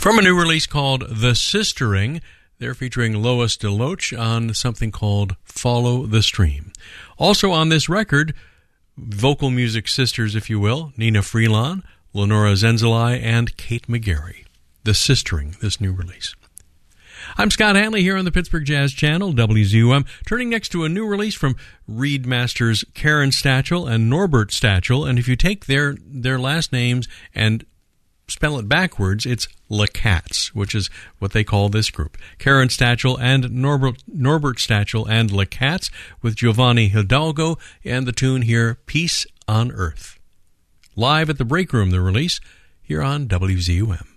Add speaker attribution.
Speaker 1: From a new release called The Sistering, they're featuring Lois DeLoach on something called Follow the Stream. Also on this record, vocal music sisters, if you will, Nina Freelon, Lenora Zenzeli, and Kate McGarry. The Sistering, this new release. I'm Scott Hanley here on the Pittsburgh Jazz Channel, WZUM, turning next to a new release from Reed Masters Karen Stachel and Norbert Stachel, and if you take their last names and spell it backwards, it's LeCats, which is what they call this group. Karen Stachel and Norbert Stachel and LeCats with Giovanni Hidalgo, and the tune here, Peace on Earth. Live at the Break Room, the release, here on WZUM.